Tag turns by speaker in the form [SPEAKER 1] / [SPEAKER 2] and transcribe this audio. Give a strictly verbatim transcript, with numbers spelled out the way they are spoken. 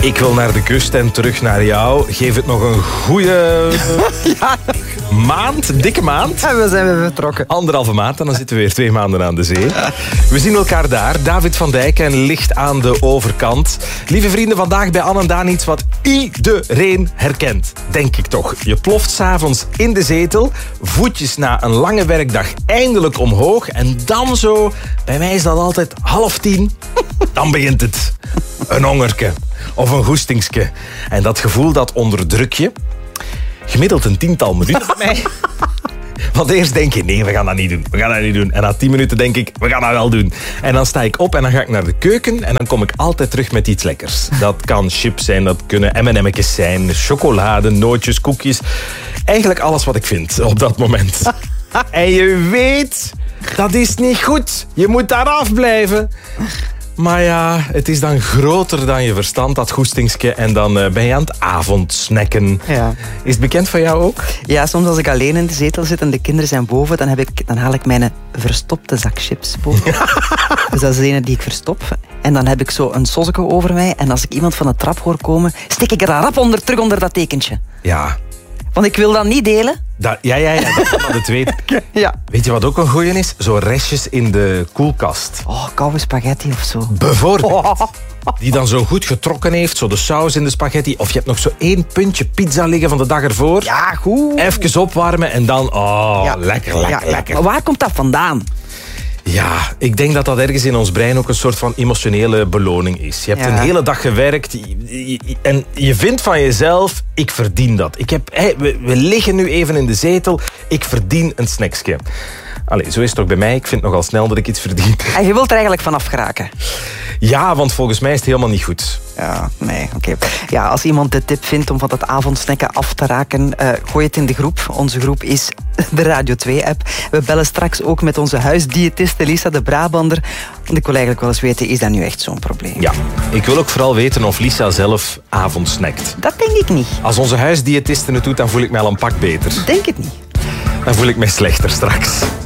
[SPEAKER 1] Ik wil naar de kust en terug naar jou. Geef het nog een goede
[SPEAKER 2] Ja.
[SPEAKER 1] maand, dikke maand.
[SPEAKER 2] En we zijn weer vertrokken.
[SPEAKER 1] Anderhalve maand en dan zitten we weer twee maanden aan de zee. We zien elkaar daar. David van Dijk en ligt aan de overkant. Lieve vrienden, vandaag bij Anne en Daan iets wat iedereen herkent. Denk ik toch. Je ploft 's avonds in de zetel, voetjes na een lange werkdag eindelijk omhoog en dan zo, bij mij is dat altijd half tien, dan begint het. Een hongerke of een goestingske. En dat gevoel dat onderdruk je gemiddeld een tiental minuten bij mij. Want eerst denk je, nee, we gaan dat niet doen. We gaan dat niet doen. En na tien minuten denk ik, we gaan dat wel doen. En dan sta ik op en dan ga ik naar de keuken en dan kom ik altijd terug met iets lekkers. Dat kan chips zijn, dat kunnen M en M'tjes zijn, chocolade, nootjes, koekjes. Eigenlijk alles wat ik vind op dat moment. En je weet, dat is niet goed. Je moet daar afblijven. Maar ja, het is dan groter dan je verstand, dat goestingske. En dan uh, ben je aan het avondsnacken.
[SPEAKER 2] Ja.
[SPEAKER 1] Is het bekend van jou ook?
[SPEAKER 2] Ja, soms als ik alleen in de zetel zit en de kinderen zijn boven, dan, heb ik, dan haal ik mijn verstopte zak chips boven. Dus dat is de ene die ik verstop. En dan heb ik zo een sosseke over mij. En als ik iemand van de trap hoor komen, steek ik er dan rap onder, terug onder dat tekentje.
[SPEAKER 1] Ja.
[SPEAKER 2] Want ik wil dat niet delen.
[SPEAKER 1] Dat, ja, ja, ja, dat kan het weten.
[SPEAKER 2] Ja.
[SPEAKER 1] Weet je wat ook een goeie is? Zo restjes in de koelkast.
[SPEAKER 2] Oh, koude spaghetti of zo.
[SPEAKER 1] Bijvoorbeeld.
[SPEAKER 2] Oh.
[SPEAKER 1] Die dan zo goed getrokken heeft, zo de saus in de spaghetti. Of je hebt nog zo één puntje pizza liggen van de dag ervoor.
[SPEAKER 2] Ja, goed.
[SPEAKER 1] Even opwarmen en dan, oh,
[SPEAKER 2] Ja.
[SPEAKER 1] lekker, lekker,
[SPEAKER 2] Ja, ja.
[SPEAKER 1] lekker.
[SPEAKER 2] Maar waar komt dat vandaan?
[SPEAKER 1] Ja, ik denk dat dat ergens in ons brein ook een soort van emotionele beloning is. Je hebt
[SPEAKER 2] Ja.
[SPEAKER 1] een hele dag gewerkt je- je- en je vindt van jezelf, ik verdien dat. Ik heb, hey, we, we liggen nu even in de zetel, ik verdien een snacksje. Allee, zo is het ook bij mij. Ik vind nogal snel dat ik iets verdien.
[SPEAKER 2] En je wilt er eigenlijk vanaf geraken.
[SPEAKER 1] Ja, want volgens mij is het helemaal niet goed.
[SPEAKER 2] Ja, nee, oké. Ja, als iemand de tip vindt om van dat avondsnacken af te raken, uh, gooi het in de groep. Onze groep is de Radio twee-app. We bellen straks ook met onze huisdiëtiste Lisa de Brabander. Want ik wil eigenlijk wel eens weten, is dat nu echt zo'n probleem?
[SPEAKER 1] Ja, ik wil ook vooral weten of Lisa zelf avondsnackt.
[SPEAKER 2] Dat denk ik niet.
[SPEAKER 1] Als onze huisdiëtiste het doet, dan voel ik mij al een pak beter.
[SPEAKER 2] Denk het niet.
[SPEAKER 1] Dan voel ik mij slechter straks.